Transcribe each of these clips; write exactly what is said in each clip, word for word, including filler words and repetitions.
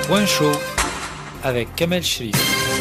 Point chaud avec Kamel Chérif.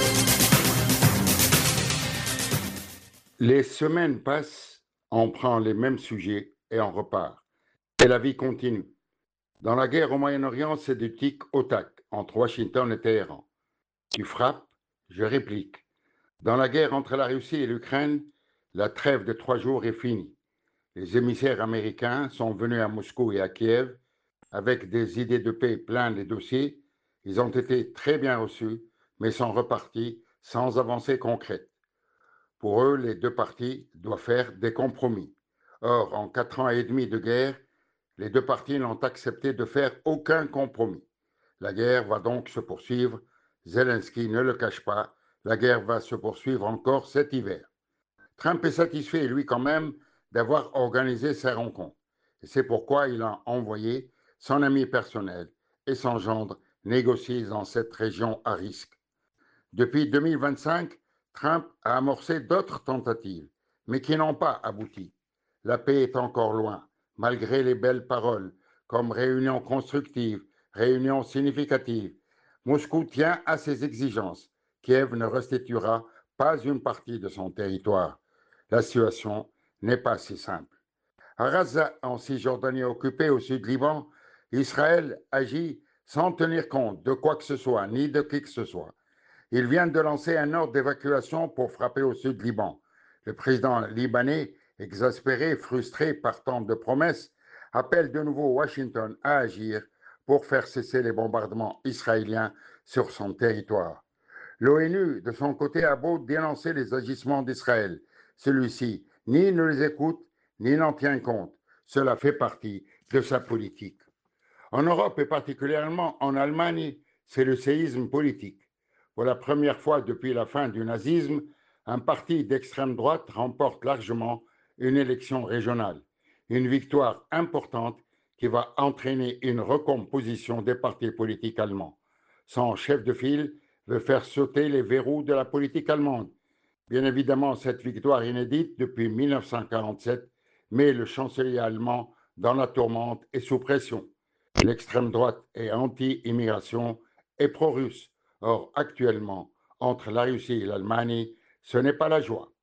Les semaines passent, on prend les mêmes sujets et on repart. Et la vie continue. Dans la guerre au Moyen-Orient, c'est du tic au tac entre Washington et Téhéran. Tu frappes, je réplique. Dans la guerre entre la Russie et l'Ukraine, la trêve de trois jours est finie. Les émissaires américains sont venus à Moscou et à Kiev avec des idées de paix plein les dossiers. Ils ont été très bien reçus, mais sont repartis sans avancée concrète. Pour eux, les deux parties doivent faire des compromis. Or, en quatre ans et demi de guerre, les deux parties n'ont accepté de faire aucun compromis. La guerre va donc se poursuivre. Zelensky ne le cache pas. La guerre va se poursuivre encore cet hiver. Trump est satisfait, lui quand même, d'avoir organisé ces rencontres. Et c'est pourquoi il a envoyé son ami personnel et son gendre négocier dans cette région à risque. Depuis deux mille vingt-cinq, Trump a amorcé d'autres tentatives, mais qui n'ont pas abouti. La paix est encore loin, malgré les belles paroles, comme réunion constructive, réunion significative. Moscou tient à ses exigences. Kiev ne restituera pas une partie de son territoire. La situation n'est pas si simple. À Gaza, en Cisjordanie occupée au sud Liban, Israël agit sans tenir compte de quoi que ce soit, ni de qui que ce soit. Ils viennent de lancer un ordre d'évacuation pour frapper au sud Liban. Le président libanais, exaspéré, frustré par tant de promesses, appelle de nouveau Washington à agir pour faire cesser les bombardements israéliens sur son territoire. L'ONU, de son côté, a beau dénoncer les agissements d'Israël. Celui-ci ni ne les écoute, ni n'en tient compte. Cela fait partie de sa politique. En Europe et particulièrement en Allemagne, c'est le séisme politique. Pour la première fois depuis la fin du nazisme, un parti d'extrême droite remporte largement une élection régionale. Une victoire importante qui va entraîner une recomposition des partis politiques allemands. Son chef de file veut faire sauter les verrous de la politique allemande. Bien évidemment, cette victoire inédite depuis mille neuf cent quarante-sept met le chancelier allemand dans la tourmente et sous pression. L'extrême droite est anti-immigration et pro-russe. Or, actuellement, entre la Russie et l'Allemagne, ce n'est pas la joie.